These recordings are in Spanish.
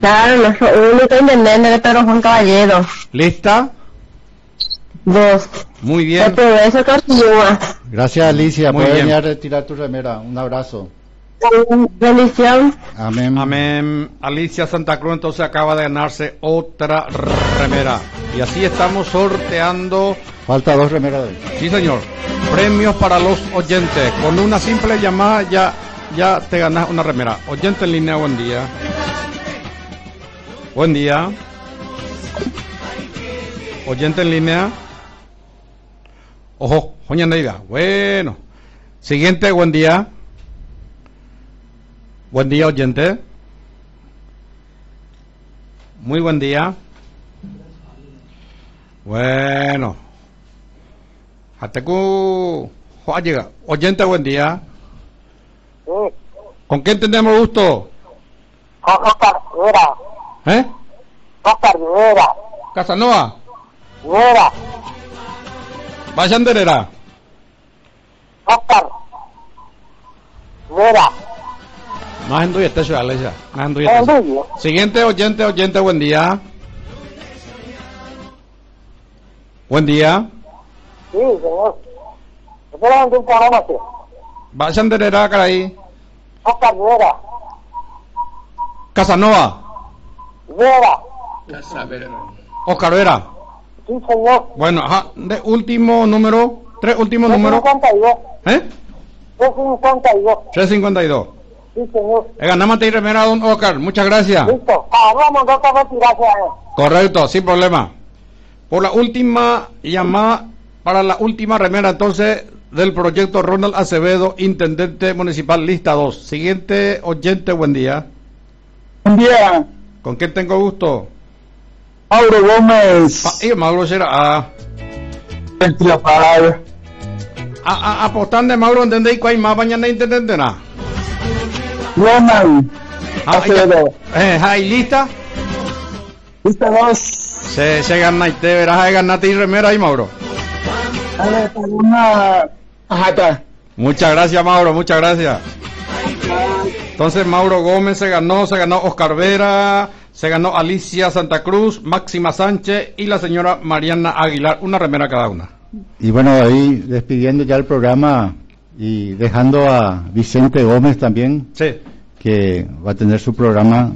Claro, nuestro único intendente de Pedro Juan Caballero. ¿Lista? 2. Muy El bien. progreso continúa. Gracias, Alicia. Muy Puedes bien. venir a retirar tu remera. Un abrazo. Bendición. Amén. Amén. Alicia Santa Cruz entonces acaba de ganarse otra remera. Y así estamos sorteando, Falta 2 remeras. sí señor, premios para los oyentes. Con una simple llamada ya te ganas una remera. Oyente en línea, buen día. Buen día. Oyente en línea. Ojo, Joña Neida. Bueno. Siguiente, buen día. Buen día, oyente. Muy buen día. Bueno. Atecu. Llega. Oyente, buen día. Sí, ¿Con quién tenemos gusto? Oscar Rivera, ¿Eh? Oscar Rivera, Casanova. Rivera, Vayanderera. Oscar Rivera, Más en este ciudad, Alesia. Más en es tuyo. Siguiente oyente, buen día. Buen día. Sí, señor. Espera un programa, sí. Vayanderera, caray. Oscar Rivera, Casanova. Rivera, Oscar Vera. sí, señor. Bueno, ajá. De último número. 3 últimos números. 352, ¿Eh? 352, 352. sí, señor. Ganamos y remera, don Oscar. Muchas gracias. Listo. Vamos, no te retirarse. Correcto, sin problema. Por la última llamada, para la última remera entonces del proyecto Ronald Acevedo, intendente municipal, lista 2. Siguiente oyente, buen día. Buen día, ¿Con quién tengo gusto? Mauro Gómez. Mauro será. Ventilapar. Apostando de Mauro, ¿entendéis cuál más mañana intendente? Nada. Ronald Acevedo. ¿Ahí lista? Lista 2. Se gana y te verás de ganarte y remera ahí, Mauro. Dale, por una ajata. Muchas gracias, Mauro, muchas gracias. Entonces Mauro Gómez se ganó Oscar Vera, se ganó Alicia Santa Cruz, Máxima Sánchez y la señora Mariana Aguilar, una remera cada una. Y bueno, ahí despidiendo ya el programa y dejando a Vicente Gómez también, Sí. que va a tener su programa.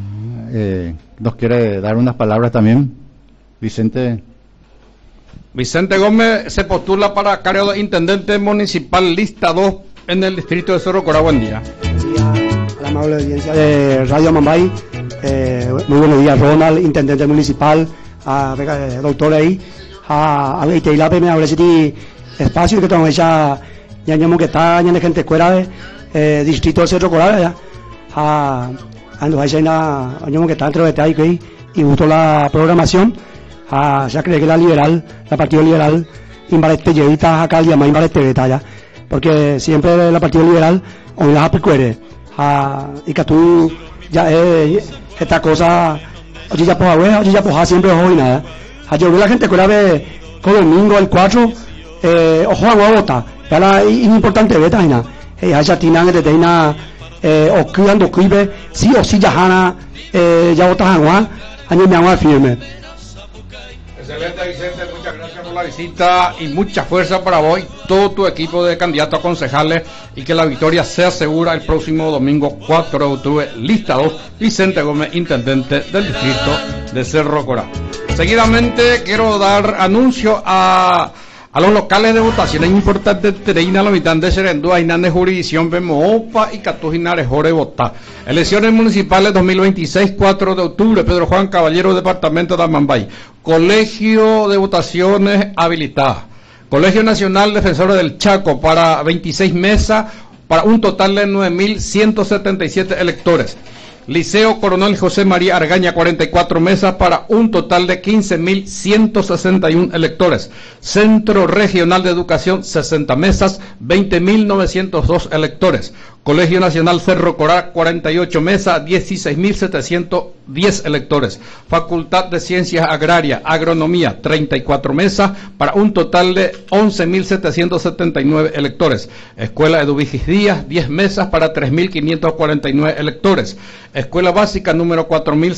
Nos quiere dar unas palabras también. Vicente. Vicente Gómez se postula para cargo de intendente municipal, lista 2 en el distrito de Cerro Corá. Buen día. A la amable audiencia de Radio Mambay, muy buenos días, Ronald, intendente municipal, a doctor ahí, a Iteilape, me hablé de espacio que tengo ya ñamo que está, ña de gente fuera de distrito de Cerro Corá, a ando ahí ñamo que está entre de ahí y gustó la programación, ya creo que la liberal, la Partido Liberal, invalete llevita acá día más invalete betalla, porque siempre la Partido Liberal hoy las apicuere, y que tú ya esta cosa, oye ya pues siempre hoy nada, yo veo la gente que la ve con el domingo el 4, ojo a vota, ya la importante beta ina, ya tienen que tener o cuidando cuibe, sí o sí ya hana, ya vota agua, año me agua firme. Excelente, Vicente, muchas gracias por la visita y mucha fuerza para vos y todo tu equipo de candidatos a concejales, y que la victoria sea segura el próximo domingo 4 de octubre, lista 2, Vicente Gómez, intendente del distrito de Cerro Corá. Seguidamente quiero dar anuncio a los locales de votación. Es importante tener la mitad de Serendúa, Inán de jurisdicción, Bemopa y Catujinares, Jore Botá. Elecciones municipales 2026, 4 de octubre, Pedro Juan Caballero, departamento de Amambay. Colegio de votaciones habilitadas. Colegio Nacional Defensores del Chaco para 26 mesas, para un total de 9.177 electores. Liceo Coronel José María Argaña, 44 mesas para un total de 15.161 electores. Centro Regional de Educación, 60 mesas, 20.902 electores. Colegio Nacional Cerro Corá, 48 mesas, 16.710 electores. Facultad de Ciencias Agrarias, Agronomía, 34 mesas, para un total de 11.779 electores. Escuela Eduvigis Díaz, 10 mesas para 3.549 electores. Escuela Básica número 4.000